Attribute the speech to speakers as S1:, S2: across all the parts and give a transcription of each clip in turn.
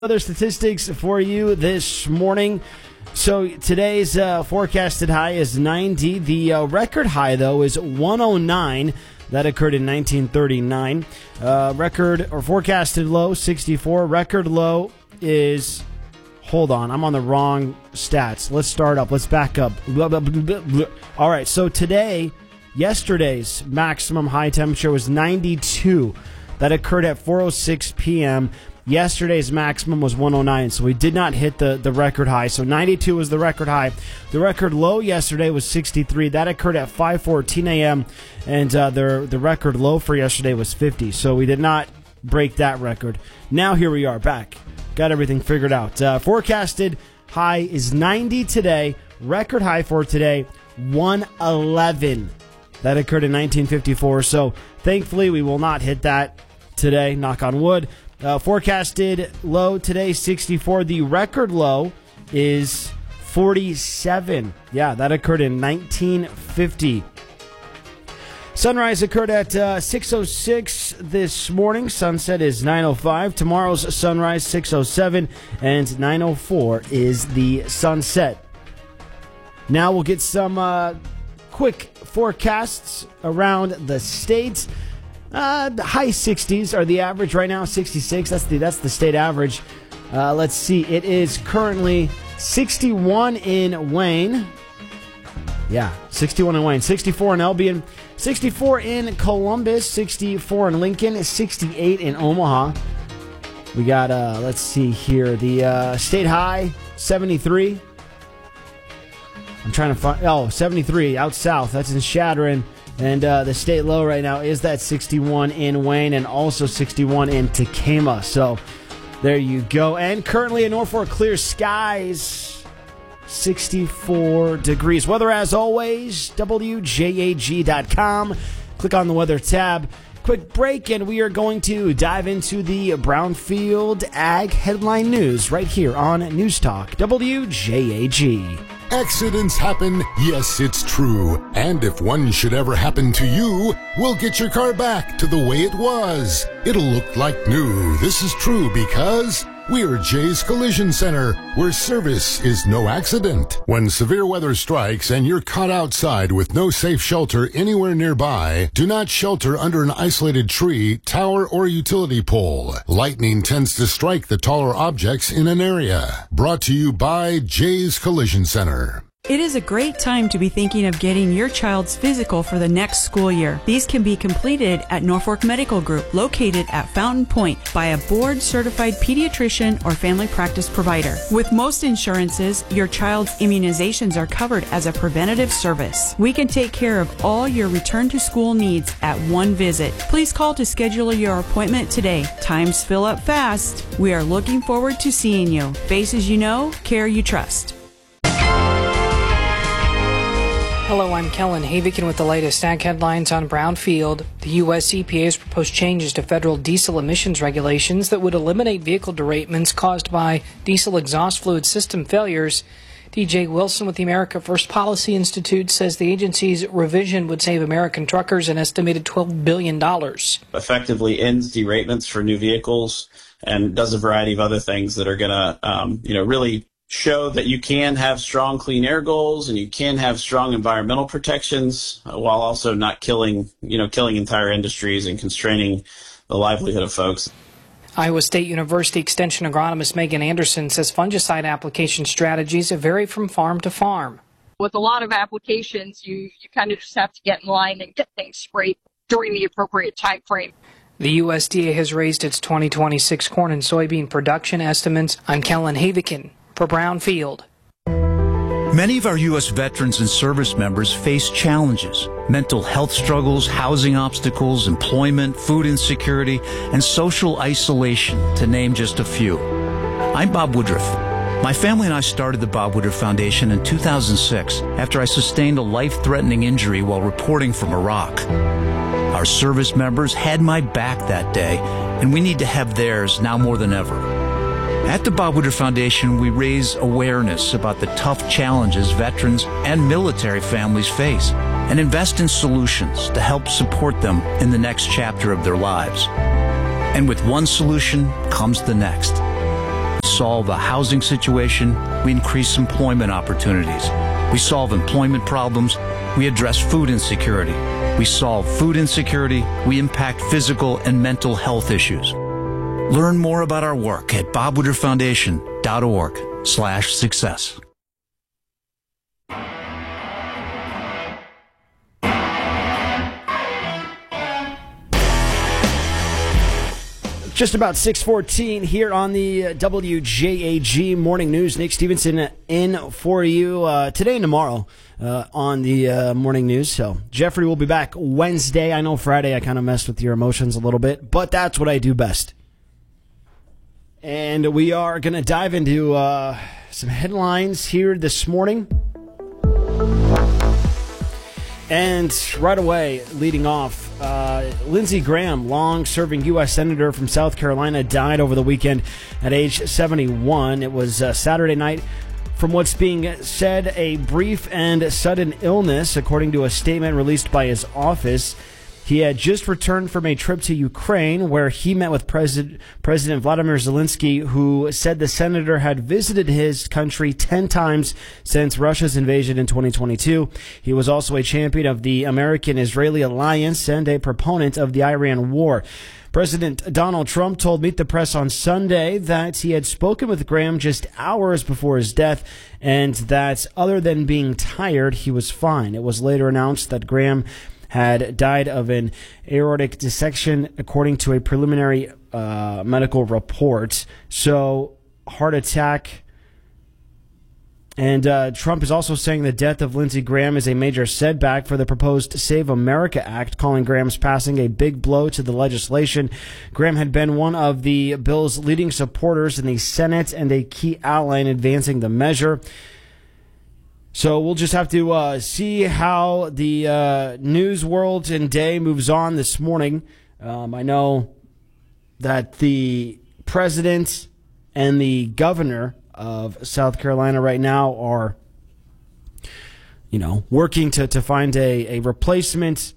S1: Other statistics for you this morning. So today's forecasted high is 90. The record high, though, is 109. That occurred in 1939. Record or forecasted low, 64. Record low is... Hold on, I'm on the wrong stats. Let's start up. Let's back up. Blah, blah, blah, blah, blah. All right, so yesterday's maximum high temperature was 92. That occurred at 4:06 p.m. Yesterday's maximum was 109, so we did not hit the record high. So 92 was the record high. The record low yesterday was 63. That occurred at 5:14 a.m., and the record low for yesterday was 50. So we did not break that record. Now here we are, back. Got everything figured out. Forecasted high is 90 today. Record high for today, 111. That occurred in 1954. So thankfully, we will not hit that today, knock on wood. Forecasted low today, 64. The record low is 47. Yeah, that occurred in 1950. Sunrise occurred at 6:06 this morning. Sunset is 9:05. Tomorrow's sunrise, 6:07. And 9:04 is the sunset. Now we'll get some quick forecasts around the states. The high 60s are the average right now, 66. That's the state average. Let's see. It is currently 61 in Wayne. Yeah, 61 in Wayne. 64 in Albion. 64 in Columbus. 64 in Lincoln. 68 in Omaha. We got, let's see here. The state high, 73. I'm trying to find, 73 out south. That's in Shadron. And the state low right now is that 61 in Wayne and also 61 in Tekamah. So there you go. And currently in Norfolk, clear skies, 64 degrees. Weather as always, WJAG.com. Click on the weather tab. Quick break, and we are going to dive into the Brownfield Ag headline news right here on News Talk, WJAG.
S2: Accidents happen, yes, it's true. And if one should ever happen to you, we'll get your car back to the way it was. It'll look like new. This is true because we're Jay's Collision Center, where service is no accident. When severe weather strikes and you're caught outside with no safe shelter anywhere nearby, do not shelter under an isolated tree, tower, or utility pole. Lightning tends to strike the taller objects in an area. Brought to you by Jay's Collision Center.
S3: It is a great time to be thinking of getting your child's physical for the next school year. These can be completed at Norfolk Medical Group, located at Fountain Point, by a board-certified pediatrician or family practice provider. With most insurances, your child's immunizations are covered as a preventative service. We can take care of all your return-to-school needs at one visit. Please call to schedule your appointment today. Times fill up fast. We are looking forward to seeing you. Faces you know, care you trust.
S4: Hello, I'm Kellen Havikin with the latest ag headlines on Brownfield. The U.S. EPA has proposed changes to federal diesel emissions regulations that would eliminate vehicle derailments caused by diesel exhaust fluid system failures. DJ Wilson with the America First Policy Institute says the agency's revision would save American truckers an estimated $12 billion.
S5: Effectively ends derailments for new vehicles and does a variety of other things that are going to, really show that you can have strong clean air goals and you can have strong environmental protections while also not killing entire industries and constraining the livelihood of folks.
S4: Iowa State University Extension agronomist Megan Anderson says fungicide application strategies vary from farm to farm.
S6: With a lot of applications, you kind of just have to get in line and get things sprayed during the appropriate time frame.
S4: The USDA has raised its 2026 corn and soybean production estimates. I'm Kellen Havikin for Brownfield.
S7: Many of our U.S. veterans and service members face challenges: mental health struggles, housing obstacles, employment, food insecurity, and social isolation, to name just a few. I'm Bob Woodruff. My family and I started the Bob Woodruff Foundation in 2006 after I sustained a life-threatening injury while reporting from Iraq. Our service members had my back that day, and we need to have theirs now more than ever. At the Bob Woodruff Foundation, we raise awareness about the tough challenges veterans and military families face and invest in solutions to help support them in the next chapter of their lives. And with one solution comes the next. solve the housing situation, we increase employment opportunities. We solve employment problems, we address food insecurity. We solve food insecurity, we impact physical and mental health issues. Learn more about our work at bobwooderfoundation.org/success.
S1: Just about 6:14 here on the WJAG Morning News. Nick Stevenson in for you today and tomorrow on the Morning News. So Jeffrey will be back Wednesday. I know Friday I kind of messed with your emotions a little bit, but that's what I do best. And we are going to dive into some headlines here this morning. And right away, leading off, Lindsey Graham, long-serving U.S. Senator from South Carolina, died over the weekend at age 71. It was Saturday night. From what's being said, a brief and sudden illness, according to a statement released by his office. He had just returned from a trip to Ukraine where he met with President Vladimir Zelensky, who said the senator had visited his country 10 times since Russia's invasion in 2022. He was also a champion of the American-Israeli alliance and a proponent of the Iran war. President Donald Trump told Meet the Press on Sunday that he had spoken with Graham just hours before his death and that other than being tired, he was fine. It was later announced that Graham had died of an aortic dissection, according to a preliminary medical report. So, heart attack. And Trump is also saying the death of Lindsey Graham is a major setback for the proposed Save America Act, calling Graham's passing a big blow to the legislation. Graham had been one of the bill's leading supporters in the Senate and a key ally in advancing the measure. So we'll just have to see how the news world and day moves on this morning. I know that the president and the governor of South Carolina right now are, working to find a replacement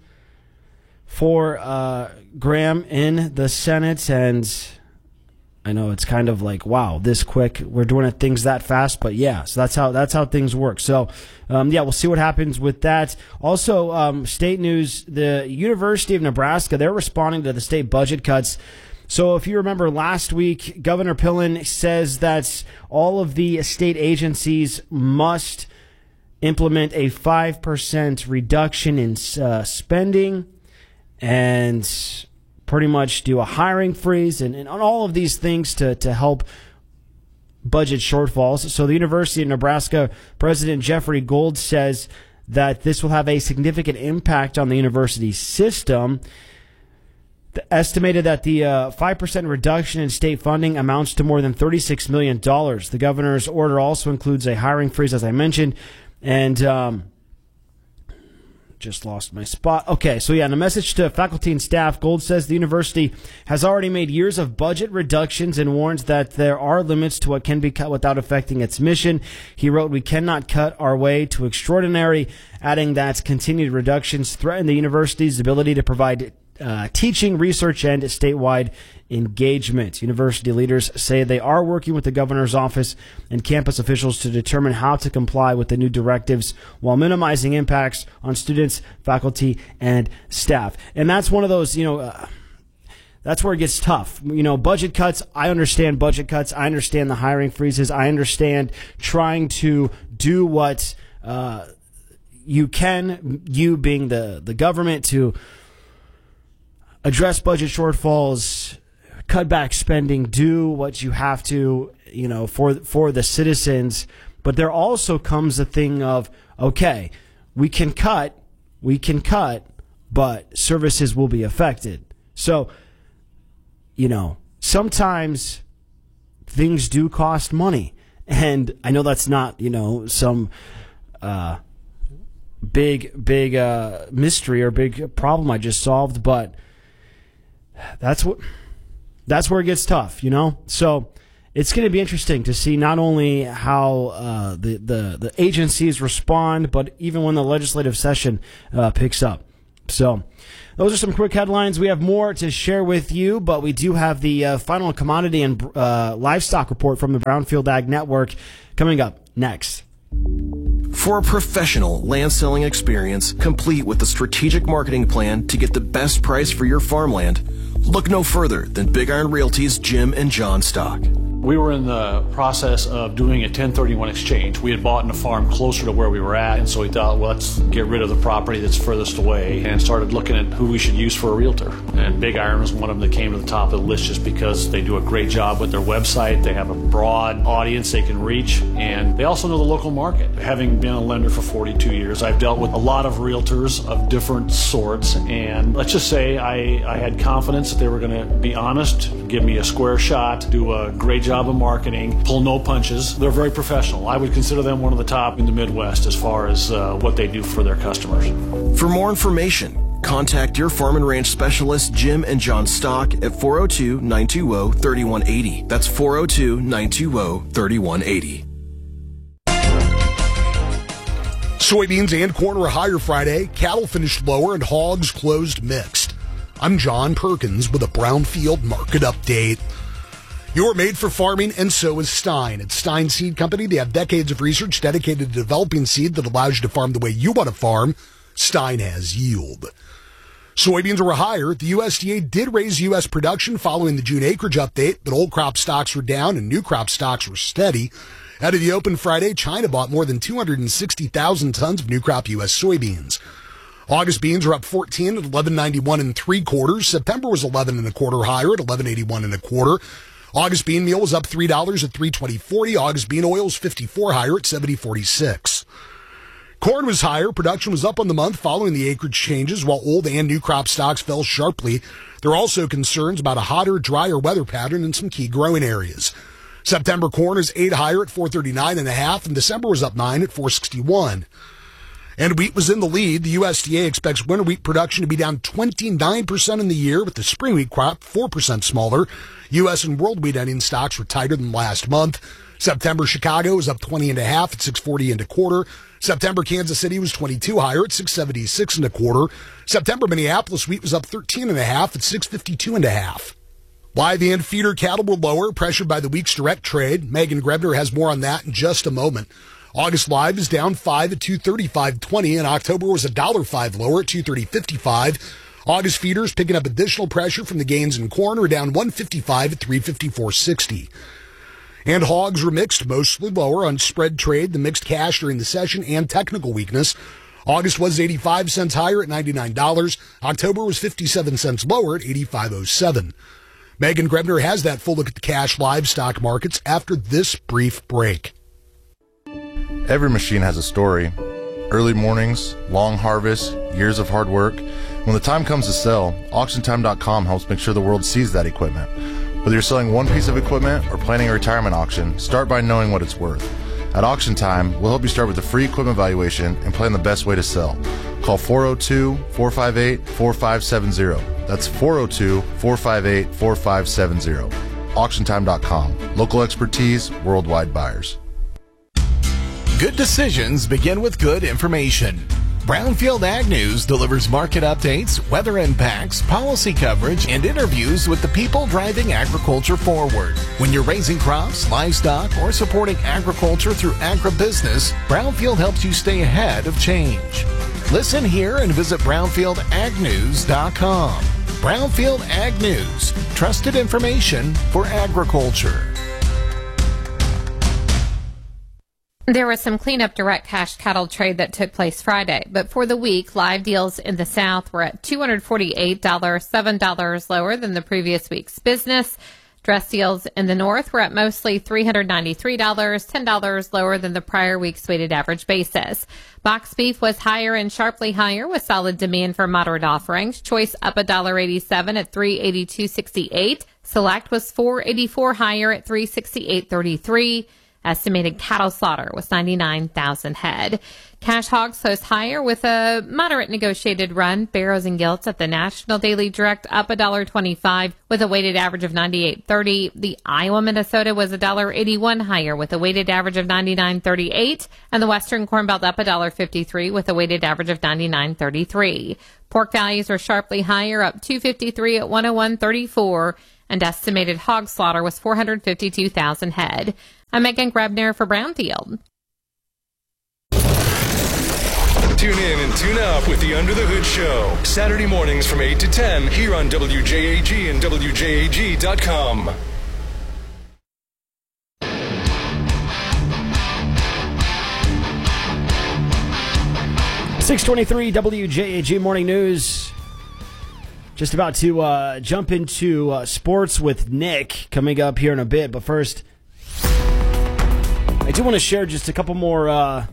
S1: for Graham in the Senate. And I know it's kind of like, wow, this quick. We're doing things that fast, but yeah, so that's how things work. So, we'll see what happens with that. Also, state news, the University of Nebraska, they're responding to the state budget cuts. So if you remember last week, Governor Pillen says that all of the state agencies must implement a 5% reduction in spending and pretty much do a hiring freeze and on all of these things to help budget shortfalls. So the University of Nebraska President Jeffrey Gold says that this will have a significant impact on the university system. Estimated that the 5% reduction in state funding amounts to more than $36 million. The governor's order also includes a hiring freeze, as I mentioned, and just lost my spot. Okay, so in a message to faculty and staff, Gold says the university has already made years of budget reductions and warns that there are limits to what can be cut without affecting its mission. He wrote, "We cannot cut our way to extraordinary," adding that continued reductions threaten the university's ability to provide teaching, research, and statewide engagement. University leaders say they are working with the governor's office and campus officials to determine how to comply with the new directives while minimizing impacts on students, faculty, and staff. And that's one of those, that's where it gets tough. Budget cuts, I understand budget cuts. I understand the hiring freezes. I understand trying to do what you can, you being the government, to address budget shortfalls, cut back spending, do what you have to, for the citizens. But there also comes a thing of, okay, we can cut, but services will be affected. So, sometimes things do cost money. And I know that's not, some big mystery or big problem I just solved, but that's where it gets tough, So it's going to be interesting to see not only how the agencies respond, but even when the legislative session picks up. So those are some quick headlines. We have more to share with you, but we do have the final commodity and livestock report from the Brownfield Ag Network coming up next.
S8: For a professional land selling experience, complete with a strategic marketing plan to get the best price for your farmland, look no further than Big Iron Realty's Jim and John Stock.
S9: We were in the process of doing a 1031 exchange. We had bought in a farm closer to where we were at, and so we thought, well, let's get rid of the property that's furthest away, and started looking at who we should use for a realtor. And Big Iron was one of them that came to the top of the list just because they do a great job with their website. They have a broad audience they can reach, and they also know the local market. Having been a lender for 42 years, I've dealt with a lot of realtors of different sorts, and let's just say I had confidence that they were going to be honest, give me a square shot, do a great job of marketing, pull no punches. They're very professional. I would consider them one of the top in the Midwest as far as what they do for their customers.
S8: For more information, contact your farm and ranch specialist, Jim and John Stock, at 402-920-3180. That's 402-920-3180.
S2: Soybeans and corn were higher Friday. Cattle finished lower and hogs closed mixed. I'm John Perkins with a Brownfield Market Update. You're made for farming, and so is Stein. At Stein Seed Company, they have decades of research dedicated to developing seed that allows you to farm the way you want to farm. Stein has yield. Soybeans were higher. The USDA did raise U.S. production following the June acreage update, but old crop stocks were down and new crop stocks were steady. Out of the open Friday, China bought more than 260,000 tons of new crop U.S. soybeans. August beans are up 14 at 11.91 3/4. September was 11 1/4 higher at 11.81 1/4. August bean meal was up $3 at $3.20.40. August bean oil was 54 higher at $70.46. Corn was higher. Production was up on the month following the acreage changes, while old and new crop stocks fell sharply. There are also concerns about a hotter, drier weather pattern in some key growing areas. September corn is 8 higher at 439.5, and December was up 9 at 461. And wheat was in the lead. The USDA expects winter wheat production to be down 29% in the year, with the spring wheat crop 4% smaller. U.S. and world wheat ending stocks were tighter than last month. September Chicago was up 20.5 at 640 1/4. September Kansas City was 22 higher at 676 1/4. September Minneapolis wheat was up 13.5 at 652 1/2. Live and feeder cattle were lower, pressured by the week's direct trade. Megan Grebner has more on that in just a moment. August live is down 5 at 235.20, and October was $1.05 lower at 230.55. August feeders picking up additional pressure from the gains in corn are down 155 at 354.60. And hogs were mixed, mostly lower on spread trade, the mixed cash during the session, and technical weakness. August was 85 cents higher at $99. October was 57 cents lower at 85.07. Megan Grebner has that full look at the cash livestock markets after this brief break.
S10: Every machine has a story. Early mornings, long harvests, years of hard work. When the time comes to sell, AuctionTime.com helps make sure the world sees that equipment. Whether you're selling one piece of equipment or planning a retirement auction, start by knowing what it's worth. At Auction Time, we'll help you start with a free equipment valuation and plan the best way to sell. Call 402-458-4570. That's 402-458-4570. AuctionTime.com. Local expertise, worldwide buyers.
S11: Good decisions begin with good information. Brownfield Ag News delivers market updates, weather impacts, policy coverage, and interviews with the people driving agriculture forward. When you're raising crops, livestock, or supporting agriculture through agribusiness, Brownfield helps you stay ahead of change. Listen here and visit brownfieldagnews.com. Brownfield Ag News, trusted information for agriculture.
S12: There was some cleanup direct cash cattle trade that took place Friday, but for the week, live deals in the South were at $248, $7 lower than the previous week's business. Dress deals in the North were at mostly $393, $10 lower than the prior week's weighted average basis. Box beef was higher and sharply higher with solid demand for moderate offerings. Choice up $1.87 at $382.68. Select was $4.84 higher at $368.33. Estimated cattle slaughter was 99,000 head. Cash hogs closed higher with a moderate negotiated run. Barrows and Gilts at the National Daily Direct up $1.25 with a weighted average of 98.30. The Iowa Minnesota was $1.81 higher with a weighted average of 99.38, and the Western Corn Belt up $1.53 with a weighted average of 99.33. Pork values were sharply higher, up $2.53 at 101.34, and estimated hog slaughter was 452,000 head. I'm Megan Grebner for Brownfield.
S13: Tune in and tune up with the Under the Hood Show. Saturday mornings from 8 to 10 here on WJAG and WJAG.com.
S1: .623 WJAG Morning News. Just about to jump into sports with Nick coming up here in a bit. But first, I do want to share just a couple more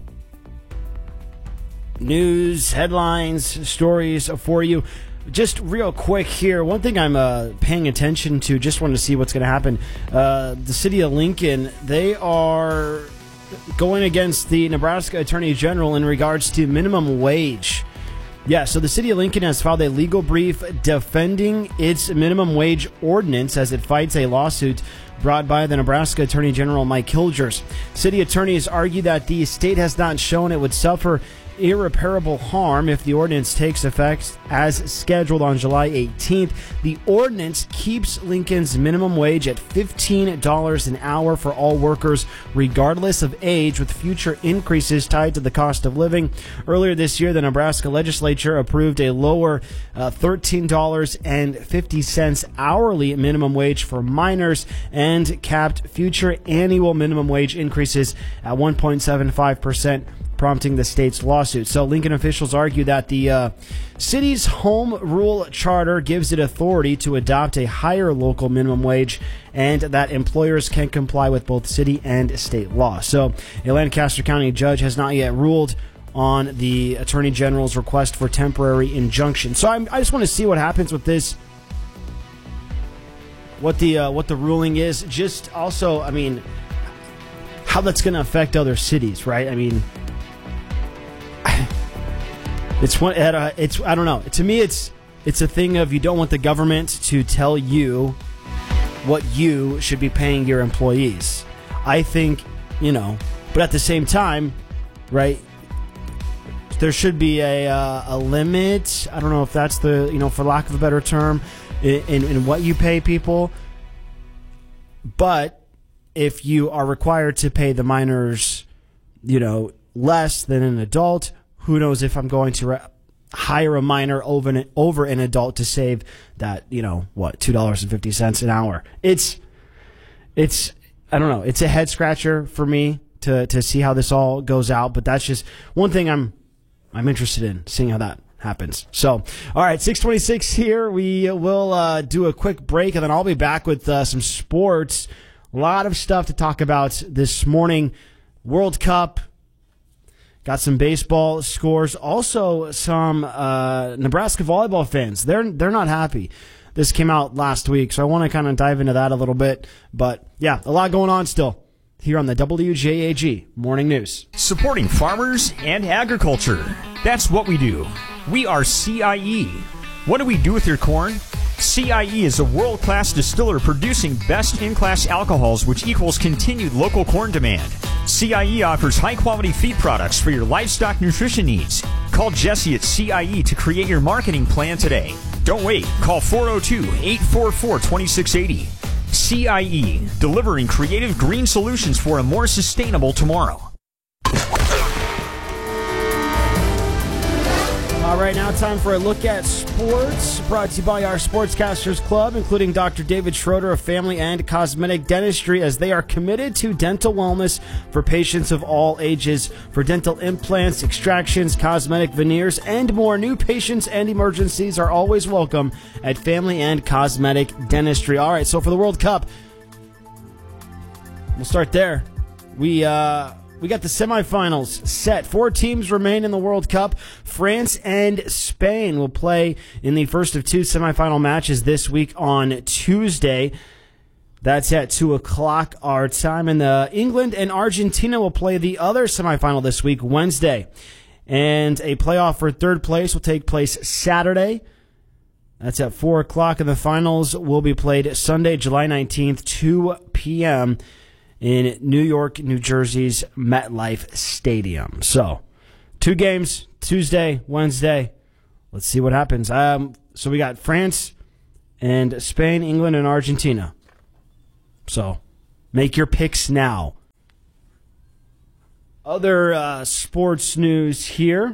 S1: news, headlines, stories for you. Just real quick here, one thing I'm paying attention to, just wanted to see what's going to happen. The city of Lincoln, they are going against the Nebraska Attorney General in regards to minimum wage. Yeah, so the city of Lincoln has filed a legal brief defending its minimum wage ordinance as it fights a lawsuit brought by the Nebraska Attorney General Mike Hilgers. City attorneys argue that the state has not shown it would suffer irreparable harm if the ordinance takes effect as scheduled on July 18th. The ordinance keeps Lincoln's minimum wage at $15 an hour for all workers, regardless of age, with future increases tied to the cost of living. Earlier this year, the Nebraska legislature approved a lower $13.50 hourly minimum wage for minors and capped future annual minimum wage increases at 1.75%. prompting the state's lawsuit. So Lincoln officials argue that the city's home rule charter gives it authority to adopt a higher local minimum wage and that employers can comply with both city and state law. So a Lancaster County judge has not yet ruled on the Attorney General's request for temporary injunction. So I just want to see what happens with this, what the ruling is. Just also, I mean, how that's going to affect other cities, right? I mean, it's I don't know. To me, it's a thing of you don't want the government to tell you what you should be paying your employees. I think, but at the same time, right, there should be a limit. I don't know if that's for lack of a better term, in what you pay people. But if you are required to pay the minors, less than an adult, who knows if I'm going to hire a minor over an adult to save that, $2.50 an hour. It's I don't know. It's a head scratcher for me to see how this all goes out, but that's just one thing I'm interested in, seeing how that happens. So, all right, 6:26 here. We will do a quick break, and then I'll be back with some sports. A lot of stuff to talk about this morning. World Cup. Got some baseball scores. Also, some Nebraska volleyball fans. They're not happy. This came out last week, so I want to kind of dive into that a little bit. But, yeah, a lot going on still here on the WJAG Morning News.
S14: Supporting farmers and agriculture. That's what we do. We are CIE. What do we do with your corn? CIE is a world-class distiller producing best-in-class alcohols, which equals continued local corn demand. CIE offers high-quality feed products for your livestock nutrition needs. Call Jesse at CIE to create your marketing plan today. Don't wait. Call 402-844-2680. CIE, delivering creative green solutions for a more sustainable tomorrow.
S1: All right, now time for a look at sports, brought to you by our Sportscasters Club, including Dr. David Schroeder of Family and Cosmetic Dentistry, as they are committed to dental wellness for patients of all ages. For dental implants, extractions, cosmetic veneers, and more, new patients and emergencies are always welcome at Family and Cosmetic Dentistry. All right, so for the World Cup, we'll start there. We got the semifinals set. 4 teams remain in the World Cup. France and Spain will play in the first of 2 semifinal matches this week on Tuesday. That's at 2 o'clock our time. And England and Argentina will play the other semifinal this week, Wednesday. And a playoff for third place will take place Saturday. That's at 4 o'clock. And the finals will be played Sunday, July 19th, 2 p.m. in New York, New Jersey's MetLife Stadium. So, 2 games, Tuesday, Wednesday. Let's see what happens. So we got France and Spain, England, and Argentina. So, make your picks now. Other sports news here.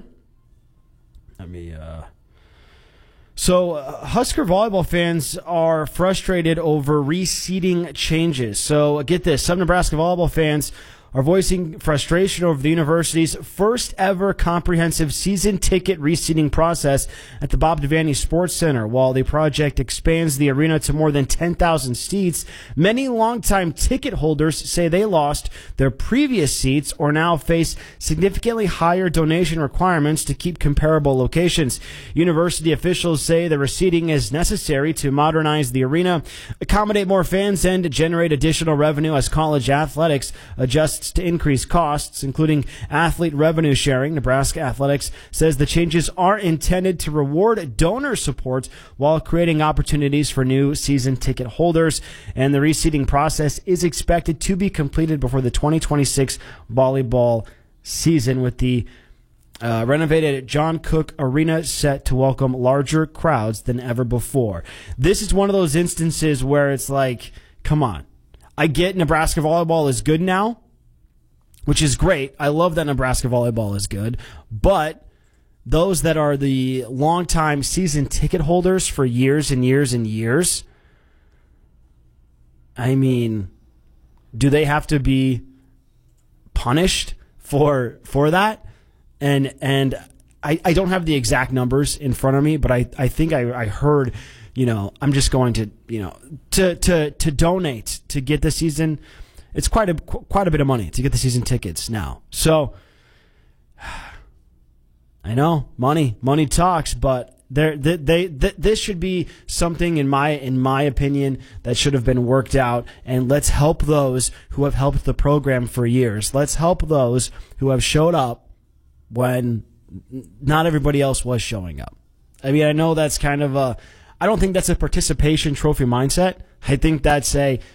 S1: So, Husker volleyball fans are frustrated over reseeding changes. So, get this. Some Nebraska volleyball fans are voicing frustration over the university's first ever comprehensive season ticket reseating process at the Bob Devaney Sports Center. While the project expands the arena to more than 10,000 seats, many longtime ticket holders say they lost their previous seats or now face significantly higher donation requirements to keep comparable locations. University officials say the reseating is necessary to modernize the arena, accommodate more fans, and generate additional revenue as college athletics adjusts to increase costs, including athlete revenue sharing. Nebraska Athletics says the changes are intended to reward donor support while creating opportunities for new season ticket holders. And the reseating process is expected to be completed before the 2026 volleyball season, with the renovated John Cook Arena set to welcome larger crowds than ever before. This is one of those instances where it's like, come on. I get Nebraska volleyball is good now, which is great. I love that Nebraska volleyball is good. But those that are the longtime season ticket holders for years and years and years, I mean, do they have to be punished for that? And I don't have the exact numbers in front of me, but I think I heard, I'm just going to, to donate to get the season. It's quite a bit of money to get the season tickets now. So I know money talks, but this should be something in my opinion that should have been worked out. And let's help those who have helped the program for years. Let's help those who have showed up when not everybody else was showing up. I mean, I know that's kind of I don't think that's a participation trophy mindset. I think that's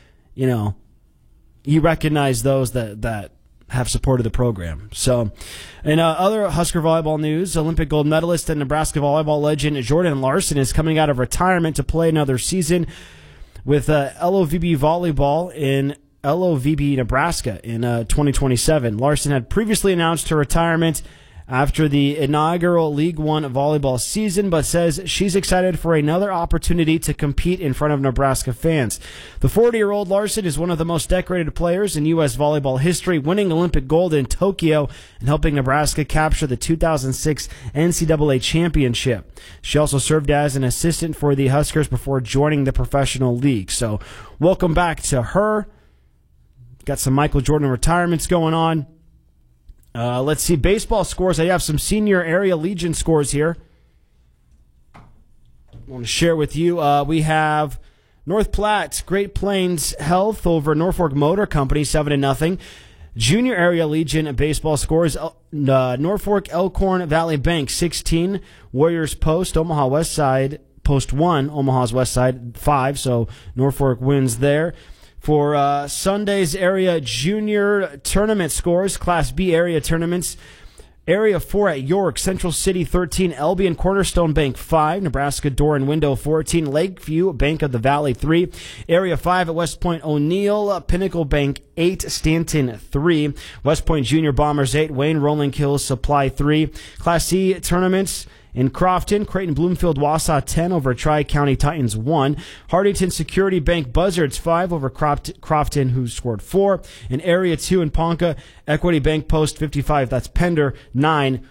S1: you recognize those that have supported the program. So, in other Husker volleyball news, Olympic gold medalist and Nebraska volleyball legend Jordan Larson is coming out of retirement to play another season with LOVB volleyball in LOVB, Nebraska in 2027. Larson had previously announced her retirement after the inaugural League One volleyball season, but says she's excited for another opportunity to compete in front of Nebraska fans. The 40-year-old Larson is one of the most decorated players in U.S. volleyball history, winning Olympic gold in Tokyo and helping Nebraska capture the 2006 NCAA championship. She also served as an assistant for the Huskers before joining the professional league. So welcome back to her. Got some Michael Jordan retirements going on. Let's see, baseball scores. I have some senior area Legion scores here. I want to share with you. We have North Platte, Great Plains Health over Norfolk Motor Company, 7-0. Junior area Legion baseball scores. Norfolk Elkhorn Valley Bank, 16. Warriors Post, Omaha West Side, Post 1, Omaha's West Side, 5. So Norfolk wins there. For Sunday's area junior tournament scores, Class B area tournaments, Area 4 at York, Central City 13, Albion Cornerstone Bank 5, Nebraska Door and Window 14, Lakeview Bank of the Valley 3, Area 5 at West Point O'Neill, Pinnacle Bank 8, Stanton 3, West Point Junior Bombers 8, Wayne Rolling Hills Supply 3, Class C tournaments, in Crofton, Creighton Bloomfield Wausau 10 over Tri-County Titans 1. Hardington Security Bank Buzzards 5 over Crofton, who scored 4. In Area 2 in Ponca, Equity Bank Post 55, that's Pender 9,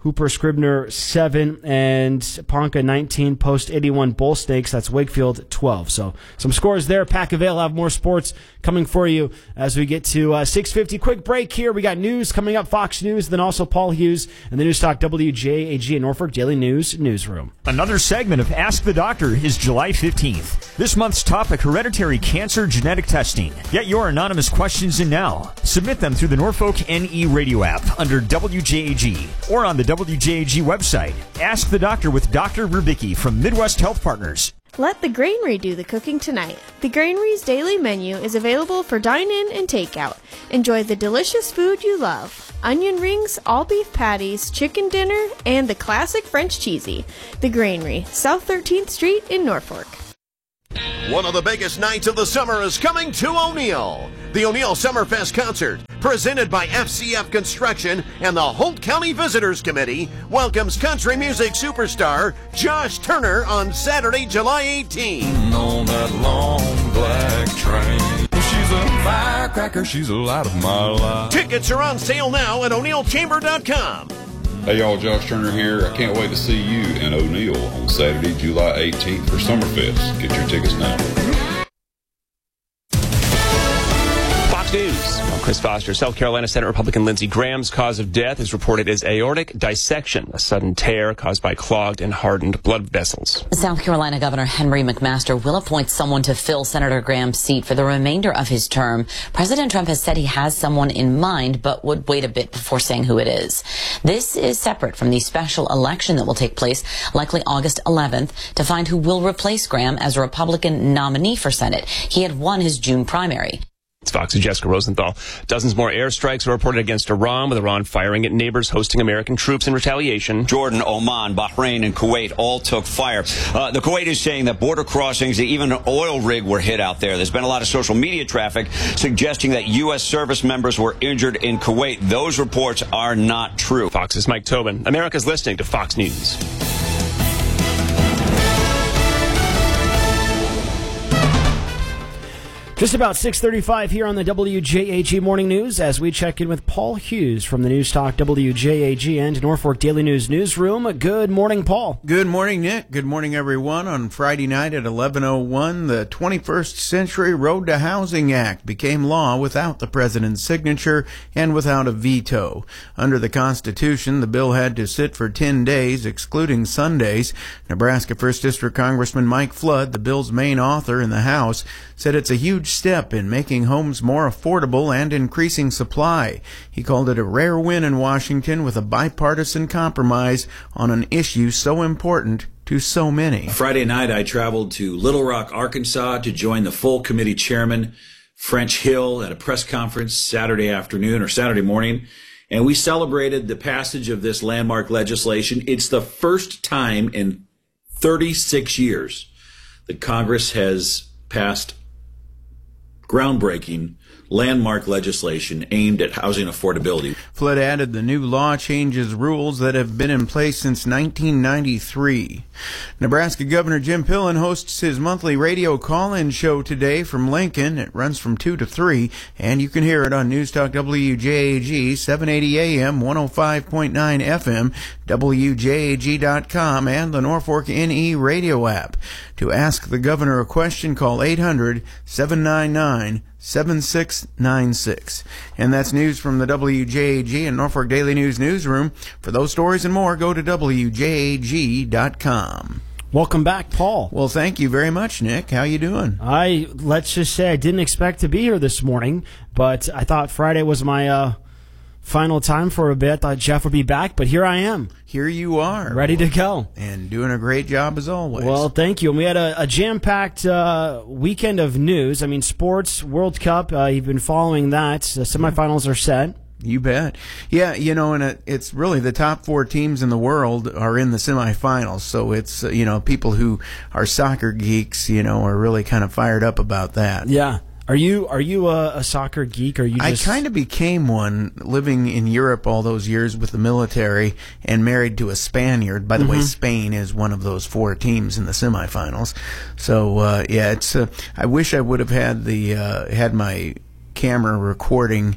S1: Hooper Scribner 7, and Ponca 19. Post 81 Bull Stakes. That's Wakefield 12. So some scores there. Pack of Ale have more sports coming for you as we get to 6:50. Quick break here. We got news coming up, Fox News, then also Paul Hughes and the News Talk WJAG and Norfolk Daily News newsroom.
S14: Another segment of Ask the Doctor is July 15th. This month's topic, hereditary cancer genetic testing. Get your anonymous questions in now. Submit them through the Norfolk NE radio app under WJAG or on the WJAG website. Ask the Doctor with Dr. Rubicki from Midwest Health Partners.
S15: Let the Granary do the cooking tonight. The Granary's daily menu is available for dine-in and takeout. Enjoy the delicious food you love. Onion rings, all beef patties, chicken dinner, and the classic French cheesy. The Granary, South 13th Street in Norfolk.
S16: One of the biggest nights of the summer is coming to O'Neill. The O'Neill Summerfest Concert, presented by FCF Construction and the Holt County Visitors Committee, welcomes country music superstar Josh Turner on Saturday, July 18th.
S17: On that long black train. She's a firecracker, she's a light of my life.
S16: Tickets are on sale now at o'neillchamber.com.
S18: Hey y'all, Josh Turner here. I can't wait to see you in O'Neill on Saturday, July 18th for Summerfest. Get your tickets now.
S19: Fox News. I'm Chris Foster. South Carolina Senate Republican Lindsey Graham's cause of death is reported as aortic dissection, a sudden tear caused by clogged and hardened blood vessels.
S20: South Carolina Governor Henry McMaster will appoint someone to fill Senator Graham's seat for the remainder of his term. President Trump has said he has someone in mind, but would wait a bit before saying who it is. This is separate from the special election that will take place likely August 11th to find who will replace Graham as a Republican nominee for Senate. He had won his June primary.
S19: It's Fox's Jessica Rosenthal. Dozens more airstrikes are reported against Iran, with Iran firing at neighbors hosting American troops in retaliation.
S21: Jordan, Oman, Bahrain, and Kuwait all took fire. The Kuwait is saying that border crossings, even an oil rig were hit out there. There's been a lot of social media traffic suggesting that U.S. service members were injured in Kuwait. Those reports are not true.
S19: Fox's Mike Tobin. America's listening to Fox News.
S1: Just about 6:35 here on the WJAG Morning News as we check in with Paul Hughes from the News Talk WJAG and Norfolk Daily News newsroom. Good morning, Paul.
S22: Good morning, Nick. Good morning, everyone. On Friday night at 11:01, the 21st Century Road to Housing Act became law without the president's signature and without a veto. Under the Constitution, the bill had to sit for 10 days, excluding Sundays. Nebraska 1st District Congressman Mike Flood, the bill's main author in the House, said it's a huge step in making homes more affordable and increasing supply. He called it a rare win in Washington with a bipartisan compromise on an issue so important to so many.
S23: Friday night, I traveled to Little Rock, Arkansas to join the full committee chairman, French Hill, at a press conference Saturday afternoon or Saturday morning. And we celebrated the passage of this landmark legislation. It's the first time in 36 years that Congress has passed groundbreaking landmark legislation aimed at housing affordability.
S22: Flood added the new law changes rules that have been in place since 1993. Nebraska Governor Jim Pillen hosts his monthly radio call-in show today from Lincoln. It runs from 2 to 3, and you can hear it on News Talk WJAG, 780 AM, 105.9 FM, WJAG.com, and the Norfolk NE radio app. To ask the governor a question, call 800-799-7696. And that's news from the WJAG and Norfolk Daily News newsroom. For those stories and more, go to WJAG.com.
S1: Welcome back, Paul.
S22: Well, thank you very much, Nick. How you doing?
S1: Let's just say I didn't expect to be here this morning, but I thought Friday was my final time for a bit. I thought Jeff would be back, but here I am.
S22: Here you are.
S1: Ready to go.
S22: And doing a great job as always.
S1: Well, thank you. And we had a jam-packed weekend of news. I mean, sports, World Cup, you've been following that. The semifinals are set.
S22: You bet. Yeah, you know, and it's really the top 4 teams in the world are in the semifinals. So it's, people who are soccer geeks, are really kind of fired up about that.
S1: Yeah. Are you a soccer geek? Or you just...
S22: I kind of became one living in Europe all those years with the military and married to a Spaniard. By the way, Spain is one of those 4 teams in the semifinals. So it's. I wish I would have had had my camera recording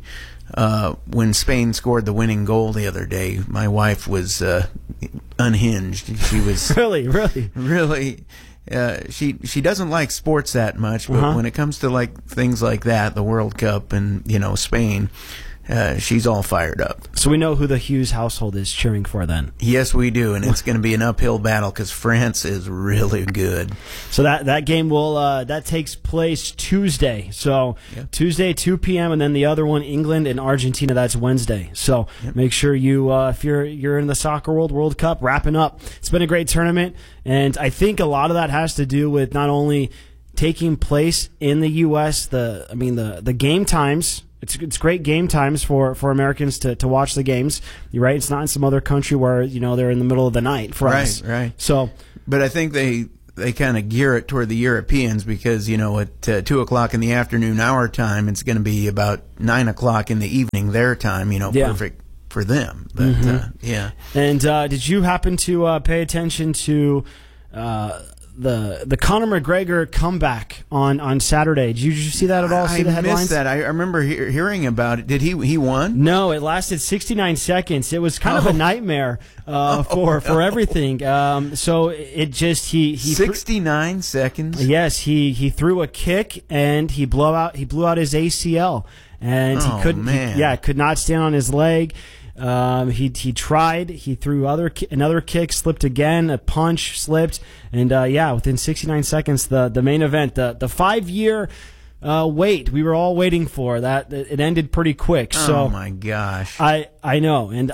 S22: when Spain scored the winning goal the other day, my wife was unhinged. She was really. She doesn't like sports that much, but when it comes to like things like that, the World Cup and Spain, she's all fired up.
S1: So we know who the Hughes household is cheering for then.
S22: Yes, we do, and it's going to be an uphill battle because France is really good.
S1: So that game will that takes place Tuesday. So Tuesday 2 p.m. and then the other one, England and Argentina, that's Wednesday. So make sure you if you're in the soccer World Cup wrapping up. It's been a great tournament, and I think a lot of that has to do with not only taking place in the U.S. the game times. It's great game times for Americans to watch the games. You're right. It's not in some other country where they're in the middle of the night for us.
S22: Right.
S1: So,
S22: but I think they kind of gear it toward the Europeans because at 2:00 in the afternoon our time, it's going to be about 9:00 in the evening their time. Perfect for them. But
S1: And did you happen to pay attention to the Conor McGregor comeback on Saturday? Did you see that at all? See the headlines?
S22: I missed that. I remember hearing about it. Did he won?
S1: No, it lasted 69 seconds. It was kind of a nightmare for everything. So it just he
S22: 69 seconds.
S1: Yes, he threw a kick and he blew out his ACL, and he couldn't. Could not stand on his leg. He tried. He threw another kick, slipped again. A punch slipped, and within 69 seconds, the main event, the 5-year wait we were all waiting for, that it ended pretty quick. So,
S22: oh my gosh!
S1: I know, and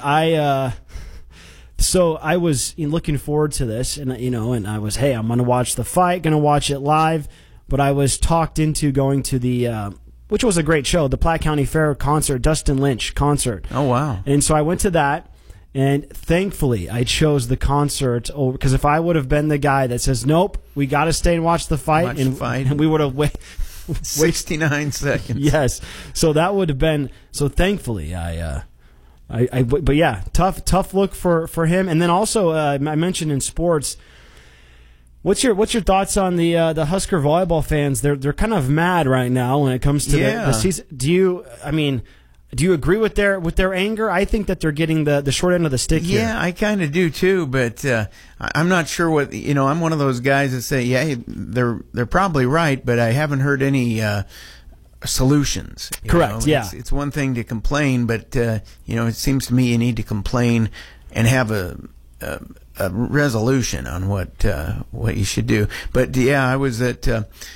S1: so I was looking forward to this, and and I was, I'm going to watch the fight, going to watch it live, but I was talked into going to the. Which was a great show, the Platte County Fair concert, Dustin Lynch concert.
S22: Oh, wow.
S1: And so I went to that, and thankfully I chose the concert over, because if I would have been the guy that says, nope, we got to stay and watch the fight, and we would have waited
S22: 69 seconds.
S1: Yes. So that would have been, thankfully but yeah, tough look for him. And then also I mentioned in sports, What's your thoughts on the Husker volleyball fans? They're kind of mad right now when it comes to the season. Do you agree with their anger? I think that they're getting the short end of the stick here.
S22: Yeah, I kind of do too, but I'm not sure what I'm one of those guys that say, they're probably right, but I haven't heard any solutions.
S1: Correct. Yeah,
S22: it's one thing to complain, but it seems to me you need to complain and have a resolution on what you should do. But I was at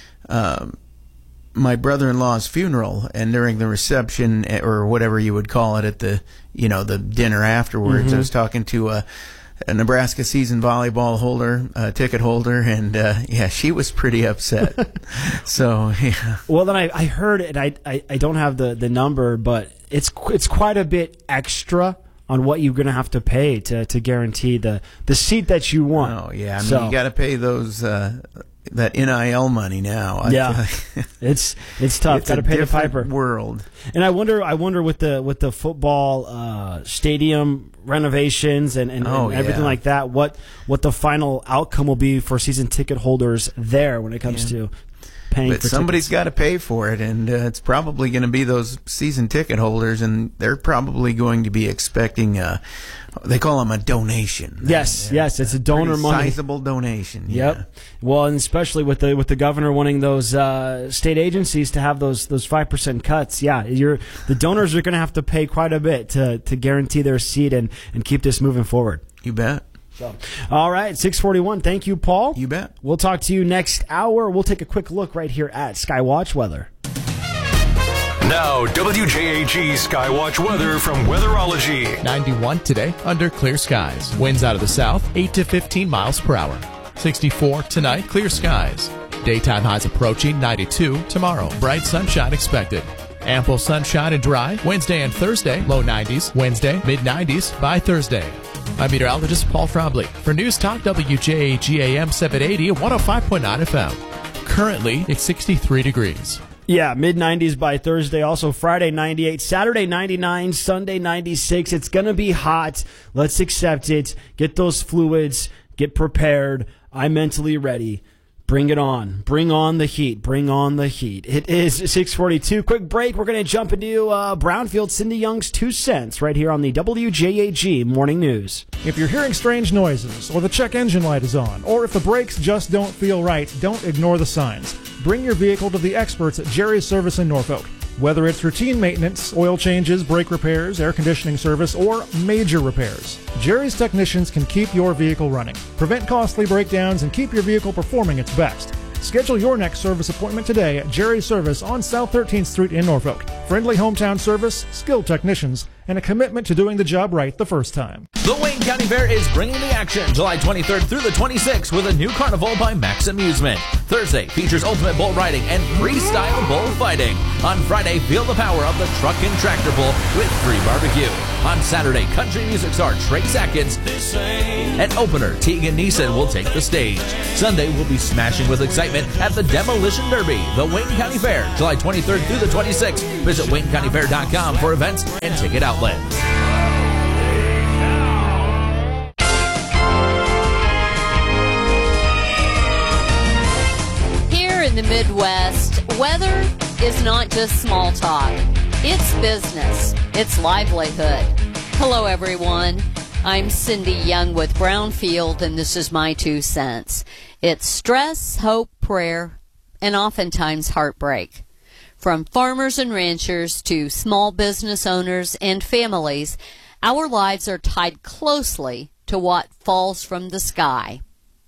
S22: my brother-in-law's funeral, and during the reception, or whatever you would call it, at the the dinner afterwards, I was talking to a Nebraska season volleyball ticket holder, and she was pretty upset. So
S1: well, then I heard it. I don't have the number, but it's quite a bit extra on what you're going to have to pay to guarantee the seat that you want.
S22: Oh, yeah. You got to pay those that NIL money now.
S1: It's tough. Got to pay the piper.
S22: World.
S1: And I wonder with the football stadium renovations and everything like that, what the final outcome will be for season ticket holders there when it comes to paying.
S22: But somebody's got to pay for it, and it's probably going to be those season ticket holders, and they're probably going to be expecting they call them a donation.
S1: Yes, it's a donor money,
S22: sizable donation.
S1: Yep.
S22: Yeah.
S1: Well, and especially with the governor wanting those state agencies to have those 5% cuts. Yeah, the donors are going to have to pay quite a bit to guarantee their seat and keep this moving forward.
S22: You bet.
S1: So, all right, 6:41. Thank you, Paul.
S22: You bet.
S1: We'll talk to you next hour. We'll take a quick look right here at Skywatch Weather.
S13: Now, WJAG Skywatch weather from Weatherology.
S3: 91 today under clear skies. Winds out of the south, 8 to 15 miles per hour. 64 tonight, clear skies. Daytime highs approaching 92 tomorrow. Bright sunshine expected. Ample sunshine and dry Wednesday and Thursday, low 90s. Wednesday, mid 90s by Thursday. I'm meteorologist Paul Frobley for News Talk WJAG AM 780 and 105.9 FM. Currently, it's 63 degrees.
S1: Yeah, mid-90s by Thursday. Also Friday, 98. Saturday, 99. Sunday, 96. It's going to be hot. Let's accept it. Get those fluids. Get prepared. I'm mentally ready. Bring it on. Bring on the heat. Bring on the heat. It is 6:42. Quick break. We're going to jump into Brownfield, Cindy Young's 2 cents right here on the WJAG Morning News.
S4: If you're hearing strange noises, or the check engine light is on, or if the brakes just don't feel right, don't ignore the signs. Bring your vehicle to the experts at Jerry's Service in Norfolk. Whether it's routine maintenance, oil changes, brake repairs, air conditioning service, or major repairs, Jerry's technicians can keep your vehicle running, prevent costly breakdowns, and keep your vehicle performing its best. Schedule your next service appointment today at Jerry's Service on South 13th Street in Norfolk. Friendly hometown service, skilled technicians, and a commitment to doing the job right the first time.
S5: The Wayne County Fair is bringing the action July 23rd through the 26th with a new carnival by Max Amusement. Thursday features ultimate bull riding and freestyle bullfighting. On Friday, feel the power of the truck and tractor pull with free barbecue. On Saturday, country music star Trace Atkins and opener Tegan Neeson will take the stage. Sunday, we'll be smashing with excitement at the Demolition Derby. The Wayne County Fair, July 23rd through the 26th. Visit WayneCountyFair.com for events and ticket outlets.
S6: Here in the Midwest, weather is not just small talk. It's business. It's livelihood. Hello, everyone. I'm Cindy Young with Brownfield, and this is my 2 cents. It's stress, hope, prayer, and oftentimes heartbreak. From farmers and ranchers to small business owners and families, our lives are tied closely to what falls from the sky,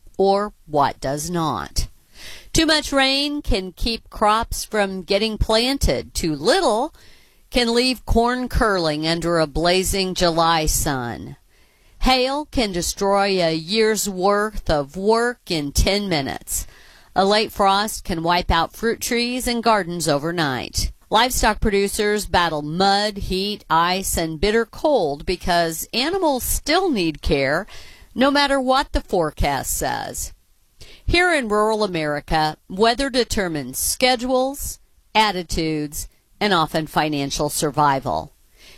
S6: or what does not. Too much rain can keep crops from getting planted. Too little can leave corn curling under a blazing July sun. Hail can destroy a year's worth of work in 10 minutes. A late frost can wipe out fruit trees and gardens overnight. Livestock producers battle mud, heat, ice, and bitter cold because animals still need care no matter what the forecast says. Here in rural America, weather determines schedules, attitudes, and often financial survival.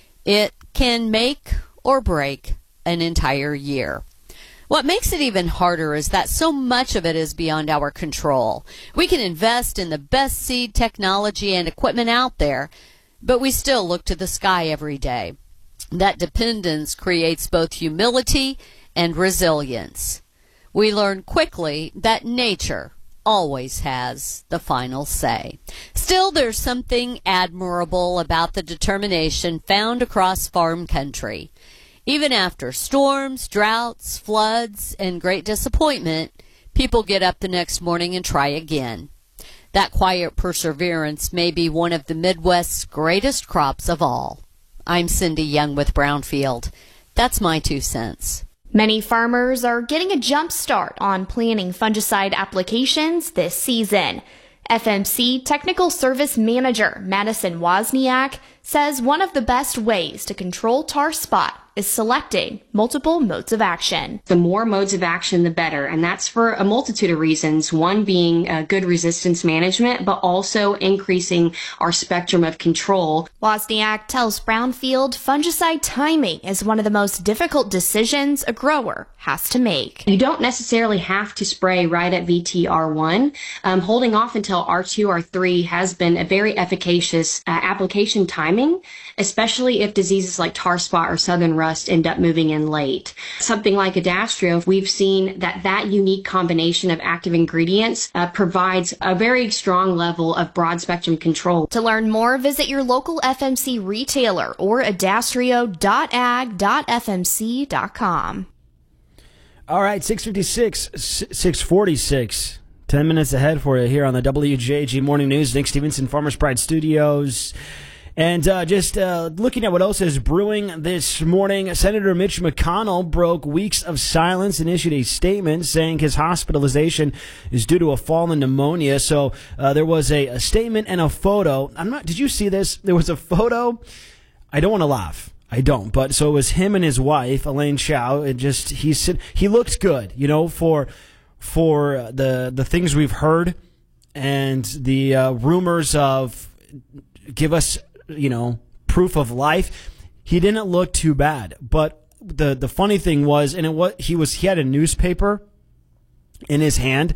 S6: It can make or break an entire year. What makes it even harder is that so much of it is beyond our control. We can invest in the best seed technology and equipment out there, but we still look to the sky every day. That dependence creates both humility and resilience. We learn quickly that nature always has the final say. Still, there's something admirable about the determination found across farm country. Even after storms, droughts, floods, and great disappointment, people get up the next morning and try again. That quiet perseverance may be one of the Midwest's greatest crops of all. I'm Cindy Young with Brownfield. That's my 2 cents.
S24: Many farmers are getting a jump start on planting fungicide applications this season. FMC Technical Service Manager Madison Wozniak says one of the best ways to control tar spot is selecting multiple modes of action.
S25: The more modes of action, the better, and that's for a multitude of reasons. One being good resistance management, but also increasing our spectrum of control.
S24: Wozniak tells Brownfield fungicide timing is one of the most difficult decisions a grower has to make.
S25: You don't necessarily have to spray right at VTR1. Holding off until R2, R3 has been a very efficacious application timing, especially if diseases like tar spot or southern rust end up moving in late. Something like Adastrio, we've seen that unique combination of active ingredients provides a very strong level of broad spectrum control.
S24: To learn more, visit your local FMC retailer or adastrio.ag.fmc.com.
S1: All right, 6:56, 6:46. 10 minutes ahead for you here on the WJAG Morning News. Nick Stevenson, Farmers Pride Studios. And just looking at what else is brewing this morning, Senator Mitch McConnell broke weeks of silence and issued a statement saying his hospitalization is due to a fall in pneumonia. So there was a statement and a photo. Did you see this? There was a photo. I don't want to laugh. I don't. But so it was him and his wife, Elaine Chao. He looked good, for the things we've heard and the rumors of give us proof of life. He didn't look too bad, but the funny thing was, he had a newspaper in his hand,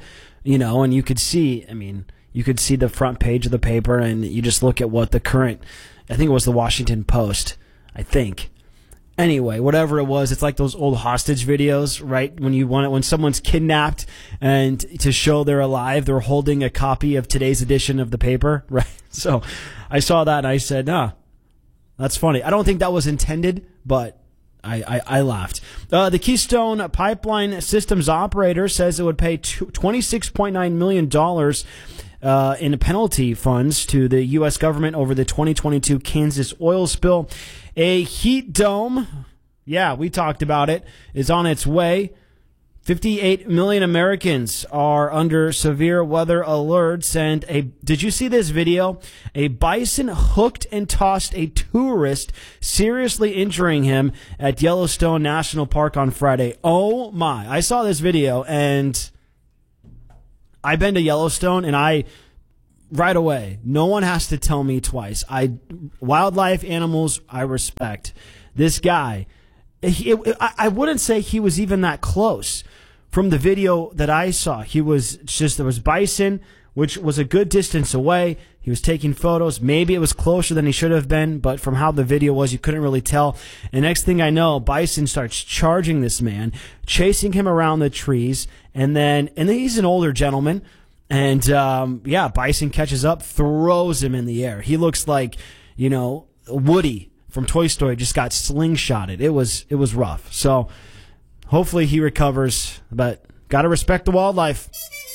S1: and you could see, you could see the front page of the paper, and you just look at what the current, I think it was the Washington Post, I think. Anyway, whatever it was, it's like those old hostage videos, right? When someone's kidnapped and to show they're alive, they're holding a copy of today's edition of the paper, right? So I saw that and I said, that's funny. I don't think that was intended, but I laughed. The Keystone Pipeline Systems operator says it would pay $26.9 million in penalty funds to the U.S. government over the 2022 Kansas oil spill. A heat dome, we talked about it, is on its way. 58 million Americans are under severe weather alerts. And did you see this video? A bison hooked and tossed a tourist, seriously injuring him at Yellowstone National Park on Friday. Oh my. I saw this video, and I've been to Yellowstone, and right away, no one has to tell me twice. Wildlife, animals, I respect. This guy, I wouldn't say he was even that close. From the video that I saw, there was bison, which was a good distance away. He was taking photos. Maybe it was closer than he should have been, but from how the video was, you couldn't really tell. And next thing I know, bison starts charging this man, chasing him around the trees, and then he's an older gentleman. And, bison catches up, throws him in the air. He looks like, Woody from Toy Story just got slingshotted. It was rough. So hopefully he recovers, but gotta respect the wildlife.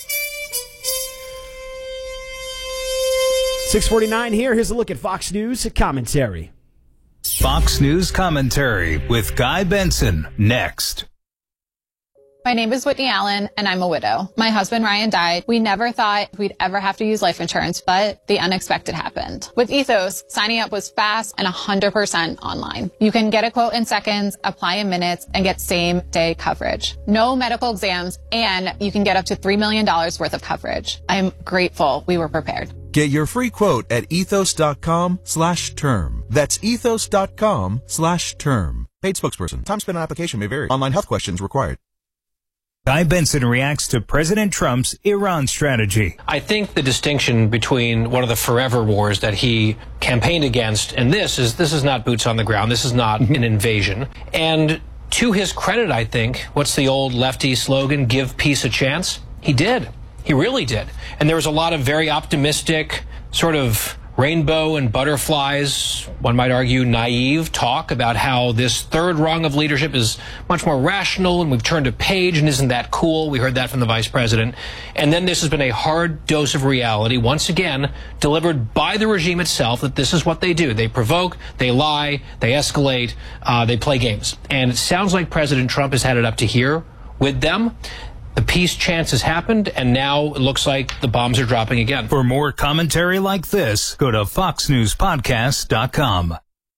S1: 6:49 here. Here's a look at Fox News commentary.
S2: Fox News commentary with Guy Benson next.
S7: My name is Whitney Allen, and I'm a widow. My husband, Ryan, died. We never thought we'd ever have to use life insurance, but the unexpected happened. With Ethos, signing up was fast and 100% online. You can get a quote in seconds, apply in minutes, and get same-day coverage. No medical exams, and you can get up to $3 million worth of coverage. I am grateful we were prepared.
S8: Get your free quote at ethos.com/term. That's ethos.com/term. Paid spokesperson. Time spent on application may vary. Online health questions required.
S2: Guy Benson reacts to President Trump's Iran strategy.
S9: I think the distinction between one of the forever wars that he campaigned against and this is not boots on the ground. This is not an invasion. And to his credit, I think, what's the old lefty slogan, give peace a chance? He did. He really did. And there was a lot of very optimistic, sort of rainbow and butterflies, one might argue naive talk about how this third rung of leadership is much more rational and we've turned a page and isn't that cool? We heard that from the vice president. And then this has been a hard dose of reality, once again, delivered by the regime itself, that this is what they do. They provoke, they lie, they escalate, they play games. And it sounds like President Trump has had it up to here with them. The peace chance has happened, and now it looks like the bombs are dropping again.
S2: For more commentary like this, go to foxnewspodcast.com.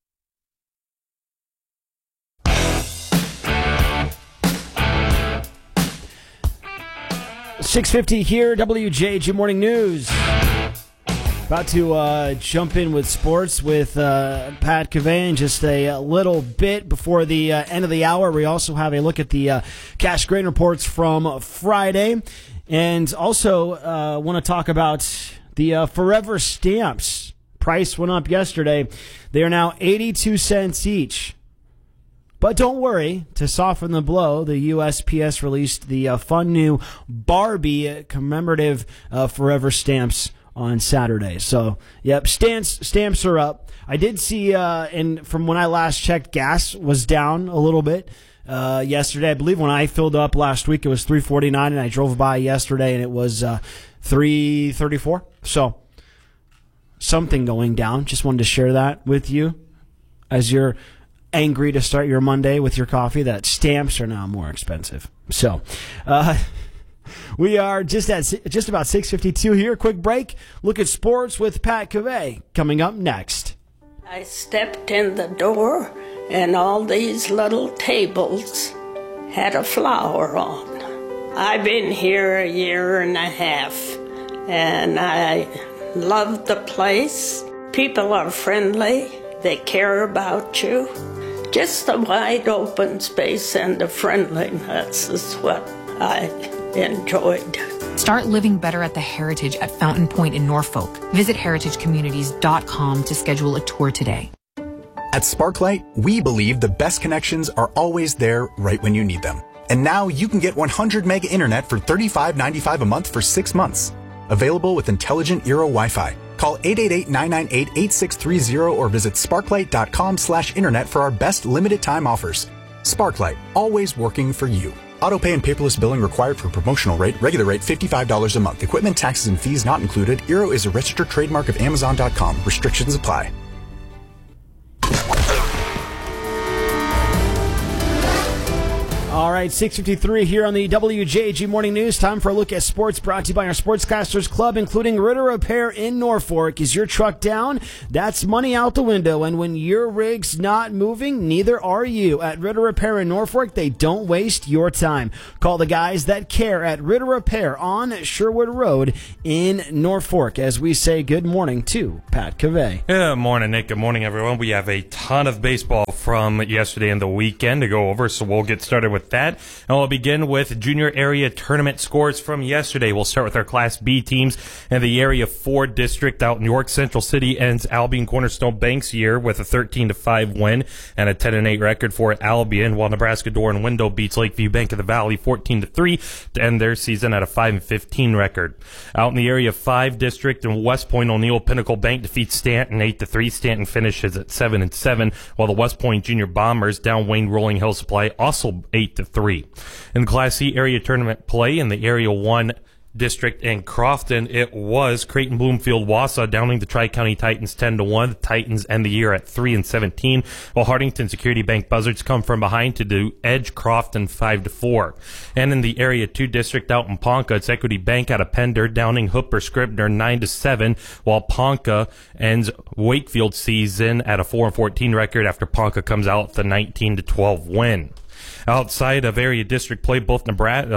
S1: $6:50 here, WJG Morning News. About to jump in with sports with Pat Cavay in just a little bit before the end of the hour. We also have a look at the cash grain reports from Friday. And also want to talk about the Forever stamps. Price went up yesterday. They are now 82 cents each. But don't worry, to soften the blow, the USPS released the fun new Barbie commemorative Forever stamps on Saturday. So, yep, stamps are up. I did see, and from when I last checked, gas was down a little bit yesterday. I believe when I filled up last week, it was $3.49, and I drove by yesterday, and it was $3.34. So, something going down. Just wanted to share that with you as you're angry to start your Monday with your coffee that stamps are now more expensive. So, we are just about 6:52 here. Quick break. Look at sports with Pat Cavay coming up next.
S10: I stepped in the door and all these little tables had a flower on. I've been here a year and a half and I love the place. People are friendly. They care about you. Just the wide open space and the friendliness is what I enjoyed.
S11: Start living better at the Heritage at Fountain Point in Norfolk. Visit heritagecommunities.com to schedule a tour today.
S12: At Sparklight, we believe the best connections are always there right when you need them. And now you can get 100 mega internet for $35.95 a month for 6 months. Available with intelligent Eero Wi-Fi. Call 888-998-8630 or visit sparklight.com/internet for our best limited time offers. Sparklight, always working for you. Autopay and paperless billing required for promotional rate. Regular rate $55 a month. Equipment, taxes, and fees not included. Eero is a registered trademark of Amazon.com. Restrictions apply.
S1: All right, 6:53 here on the WJAG Morning News. Time for a look at sports brought to you by our Sportscasters Club, including Ritter Repair in Norfolk. Is your truck down? That's money out the window. And when your rig's not moving, neither are you. At Ritter Repair in Norfolk, they don't waste your time. Call the guys that care at Ritter Repair on Sherwood Road in Norfolk. As we say good morning to Pat Cavey.
S14: Good morning, Nick. Good morning, everyone. We have a ton of baseball from yesterday and the weekend to go over, so we'll get started with that. And we'll begin with junior area tournament scores from yesterday. We'll start with our Class B teams. And the Area 4 district out in York Central City ends Albion Cornerstone Bank's year with a 13-5 win and a 10-8 record for Albion, while Nebraska Door and Window beats Lakeview Bank of the Valley 14-3 to end their season at a 5-15 record. Out in the Area 5 district in West Point, O'Neill Pinnacle Bank defeats Stanton 8-3. Stanton finishes at 7-7, while the West Point Junior Bombers down Wayne Rolling Hill Supply also 8-3. In Class C area tournament play in the Area 1 district in Crofton, it was Creighton Bloomfield Wausau downing the Tri-County Titans 10-1. The Titans end the year at 3-17, while Hardington Security Bank Buzzards come from behind to do edge Crofton 5-4. And in the Area 2 district out in Ponca, it's Equity Bank out of Pender downing Hooper Scribner 9-7, while Ponca ends Wakefield season at a 4-14 record after Ponca comes out with a 19-12 win. Outside of area district play, both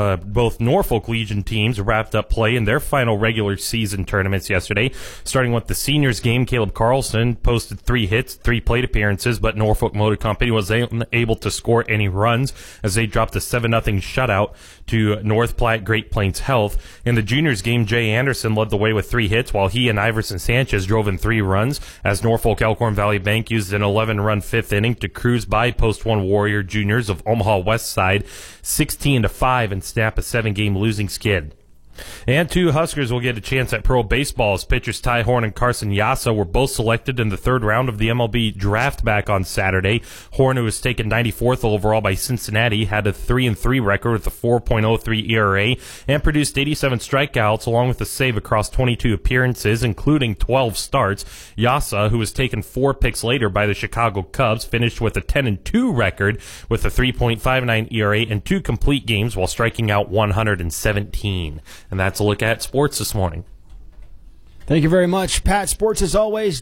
S14: Norfolk Legion teams wrapped up play in their final regular season tournaments yesterday. Starting with the seniors game, Caleb Carlson posted 3 hits, 3 plate appearances, but Norfolk Motor Company was unable to score any runs as they dropped a 7-0 shutout to North Platte Great Plains Health. In the juniors game, Jay Anderson led the way with 3 hits, while he and Iverson Sanchez drove in 3 runs as Norfolk Elkhorn Valley Bank used an 11-run 5th inning to cruise by Post 1 Warrior Juniors of Omaha West Side 16-5 and snap a 7-game losing skid. And 2 Huskers will get a chance at pro baseball as pitchers Ty Horn and Carson Yassa were both selected in the 3rd round of the MLB draft back on Saturday. Horn, who was taken 94th overall by Cincinnati, had a 3-3 record with a 4.03 ERA and produced 87 strikeouts along with a save across 22 appearances, including 12 starts. Yassa, who was taken 4 picks later by the Chicago Cubs, finished with a 10-2 record with a 3.59 ERA and 2 complete games while striking out 117. And that's a look at sports this morning.
S1: Thank you very much, Pat. Sports, as always,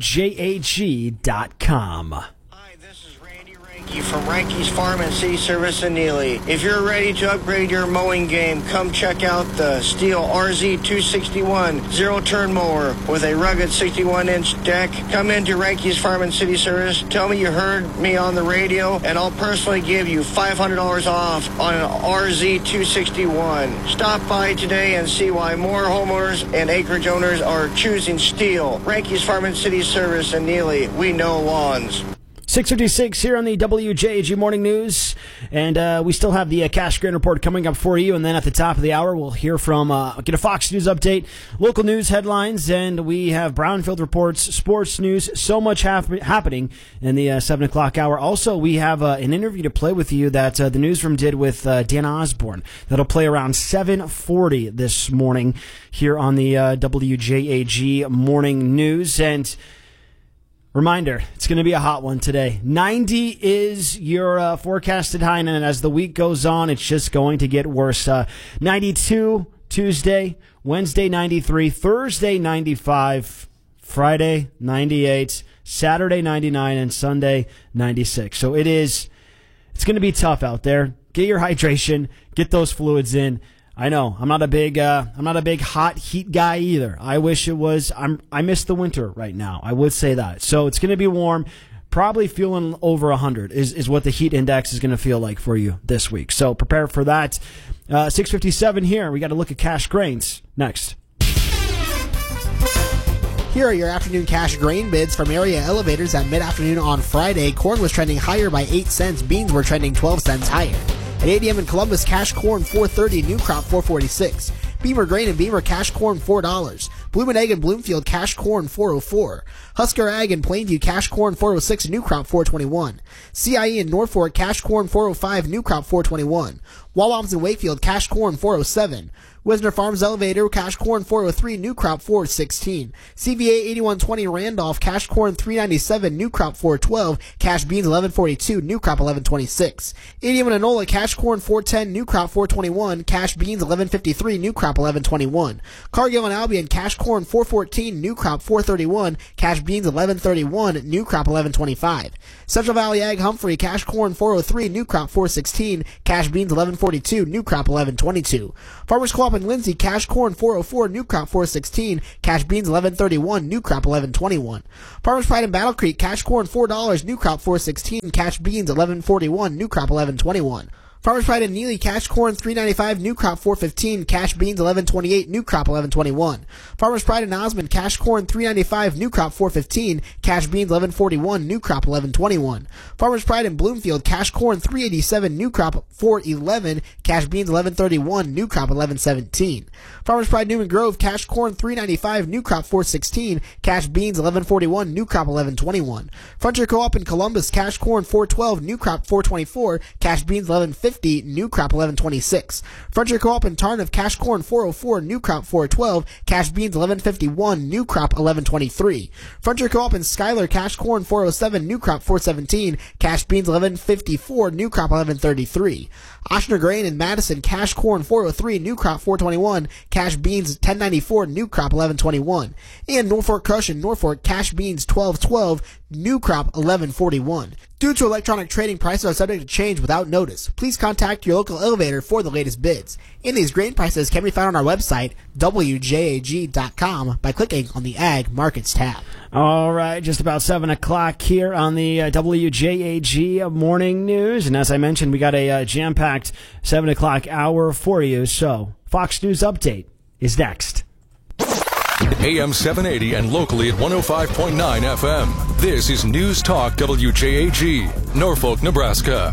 S1: WJAG.com.
S15: From Ranky's Farm and City Service in Neely. If you're ready to upgrade your mowing game, come check out the Steel RZ261 zero-turn mower with a rugged 61-inch deck. Come into Ranky's Farm and City Service. Tell me you heard me on the radio, and I'll personally give you $500 off on an RZ261. Stop by today and see why more homeowners and acreage owners are choosing Steel. Ranky's Farm and City Service in Neely. We know lawns.
S1: 6:56 here on the WJAG Morning News, and we still have the Cash Grain Report coming up for you, and then at the top of the hour we'll hear from, get a Fox News update, local news headlines, and we have Brownfield reports, sports news, so much happening in the 7 o'clock hour. Also, we have an interview to play with you that the newsroom did with Dan Osborne. That'll play around 7:40 this morning here on the WJAG Morning News, and reminder, it's going to be a hot one today. 90 is your forecasted high, and as the week goes on, it's just going to get worse. 92 Tuesday, Wednesday 93, Thursday 95, Friday 98, Saturday 99, and Sunday 96. So it's going to be tough out there. Get your hydration, get those fluids in. I know I'm not a big hot heat guy either. I wish it was. I miss the winter right now. I would say that. So it's going to be warm. probably feeling over 100 is what the heat index is going to feel like for you this week. So prepare for that. 6:57 here. We got to look at cash grains next.
S16: Here are your afternoon cash grain bids from area elevators at mid-afternoon on Friday. Corn was trending higher by 8 cents. Beans were trending 12 cents higher. At 8 a.m. in Columbus, cash corn $4.30, new crop $4.46. Beamer Grain and Beamer cash corn $4. Bloomin' Egg and Bloomfield cash corn $4.04. Husker Ag and Plainview cash corn $4.06, new crop $4.21. CIE in Norfolk cash corn $4.05, new crop $4.21. Wallops in Wakefield cash corn $4.07. Wisner Farms Elevator cash corn $4.03, new crop $4.16. CVA 8120 Randolph cash corn $3.97, new crop $4.12. Cash beans $11.42, new crop $11.26. 81 Enola cash corn $4.10, new crop $4.21. Cash beans $11.53, new crop $11.21. Cargill and Albion cash corn $4.14, new crop $4.31. Cash beans $11.31, new crop $11.25. Central Valley Ag Humphrey cash corn $4.03, new crop $4.16. Cash beans $11.42, new crop $11.22. Farmers Co-op in Lindsay cash corn $4.04, new crop $4.16. Cash beans $11.31, new crop $11.21. Farmers Pride in Battle Creek cash corn $4, new crop $4.16. Cash beans $11.41, new crop $11.21. Farmers Pride in Neely cash corn $3.95, new crop $4.15. Cash beans $11.28, new crop $11.21. Farmers Pride in Osmond cash corn $3.95, new crop $4.15. Cash beans $11.41, new crop $11.21. Farmers Pride in Bloomfield cash corn $3.87, new crop $4.11. Cash beans $11.31, new crop $11.17. Farmers Pride Newman Grove cash corn $3.95, new crop $4.16. Cash beans $11.41, new crop $11.21. Frontier Co-op in Columbus cash corn $4.12, new crop $4.24. Cash beans $11.50, new crop $11.26. Frontier Co-op in Tarnov cash corn $4.04, new crop $4.12. Cash beans $11.51, new crop $11.23. Frontier Co-op in Schuyler cash corn $4.07, new crop $4.17. Cash beans $11.54, new crop $11.33. Oshner Grain in Madison cash corn $4.03, new crop $4.21. Cash beans $10.94, new crop $11.21. And Norfolk Crush in Norfolk cash beans $12.12, new crop $11.41. Due to electronic trading, prices are subject to change without notice. Please contact your local elevator for the latest bids. And these grain prices can be found on our website, WJAG.com, by clicking on the Ag Markets tab.
S1: All right, just about 7 o'clock here on the WJAG Morning News. And as I mentioned, we got a jam-packed 7 o'clock hour for you. So, Fox News Update is next.
S13: AM 780 and locally at 105.9 FM. This is News Talk WJAG, Norfolk, Nebraska.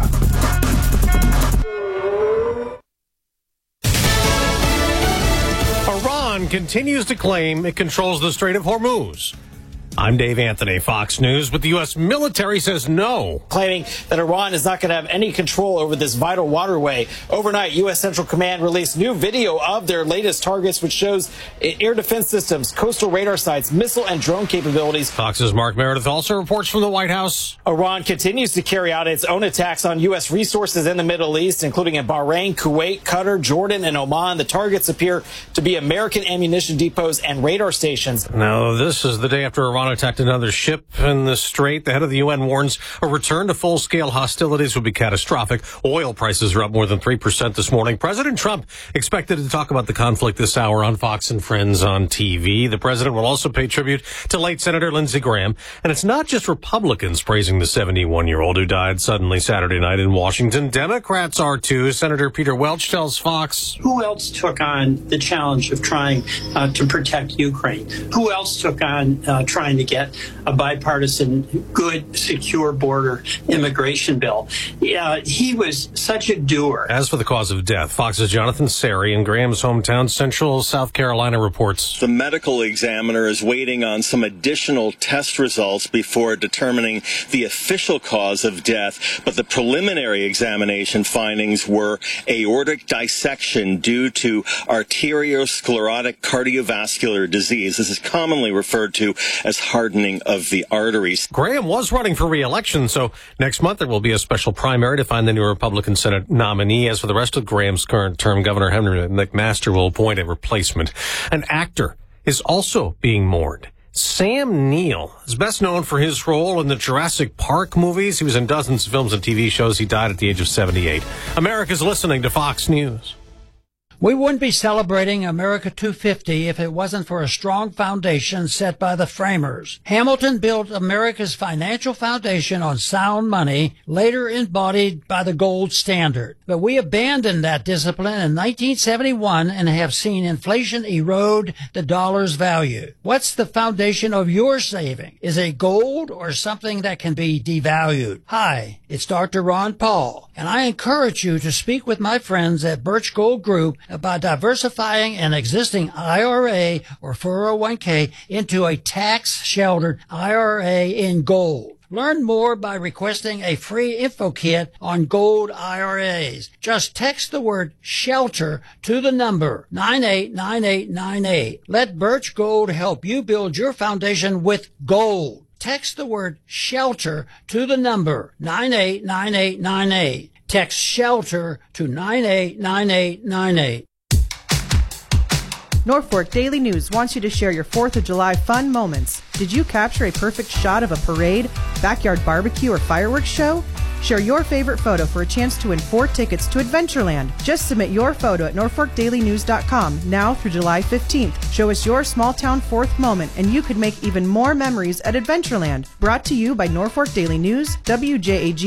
S17: Iran continues to claim it controls the Strait of Hormuz. I'm Dave Anthony, Fox News, but the U.S. military says no.
S18: Claiming that Iran is not going to have any control over this vital waterway. Overnight, U.S. Central Command released new video of their latest targets, which shows air defense systems, coastal radar sites, missile and drone capabilities.
S17: Fox's Mark Meredith also reports from the White House.
S18: Iran continues to carry out its own attacks on U.S. resources in the Middle East, including in Bahrain, Kuwait, Qatar, Jordan, and Oman. The targets appear to be American ammunition depots and radar stations.
S17: Now, this is the day after Iran attacked another ship in the Strait. The head of the UN warns a return to full-scale hostilities would be catastrophic. Oil prices are up more than 3% this morning. President Trump expected to talk about the conflict this hour on Fox and Friends on TV. The president will also pay tribute to late Senator Lindsey Graham. And it's not just Republicans praising the 71-year-old who died suddenly Saturday night in Washington. Democrats are too. Senator Peter Welch tells Fox.
S20: Who else took on the challenge of trying to protect Ukraine? Who else took on trying to get a bipartisan, good, secure border immigration bill? He was such a doer.
S17: As for the cause of death, Fox's Jonathan Sari in Graham's hometown, Central South Carolina, reports.
S21: The medical examiner is waiting on some additional test results before determining the official cause of death, but the preliminary examination findings were aortic dissection due to arteriosclerotic cardiovascular disease. This is commonly referred to as hardening of the arteries.
S17: Graham was running for re-election, so next month there will be a special primary to find the new Republican Senate nominee. As for the rest of Graham's current term, Governor Henry McMaster will appoint a replacement. An actor is also being mourned. Sam Neill is best known for his role in the Jurassic Park movies. He was in dozens of films and TV shows. He died at the age of 78. America's listening to Fox News.
S3: We wouldn't be celebrating America 250 if it wasn't for a strong foundation set by the framers. Hamilton built America's financial foundation on sound money, later embodied by the gold standard. But we abandoned that discipline in 1971 and have seen inflation erode the dollar's value. What's the foundation of your saving? Is it gold or something that can be devalued? Hi, it's Dr. Ron Paul, and I encourage you to speak with my friends at Birch Gold Group about diversifying an existing IRA or 401k into a tax-sheltered IRA in gold. Learn more by requesting a free info kit on gold IRAs. Just text the word SHELTER to the number 989898. Let Birch Gold help you build your foundation with gold. Text the word SHELTER to the number 989898. Text SHELTER to 989898.
S4: Norfolk Daily News wants you to share your 4th of July fun moments. Did you capture a perfect shot of a parade, backyard barbecue, or fireworks show? Share your favorite photo for a chance to win 4 tickets to Adventureland. Just submit your photo at NorfolkDailyNews.com now through July 15th. Show us your small town 4th moment, and you could make even more memories at Adventureland. Brought to you by Norfolk Daily News, WJAG